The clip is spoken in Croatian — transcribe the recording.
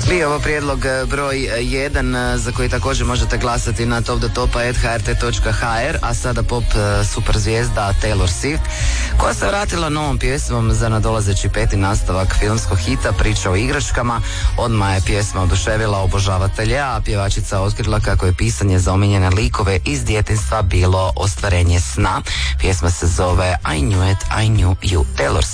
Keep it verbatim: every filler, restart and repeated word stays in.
Bio ovo prijedlog broj jedan za koji također možete glasati na top do topa at h r t točka h r, a sada pop super zvijezda Taylor Swift, koja se vratila novom pjesmom za nadolazeći peti nastavak filmskog hita Priča o igračkama. Odmah je pjesma oduševila obožavatelje, a pjevačica otkrila kako je pisanje za omiljene likove iz djetinjstva bilo ostvarenje sna. Pjesma se zove I Knew It, I Knew You, Taylor Swift.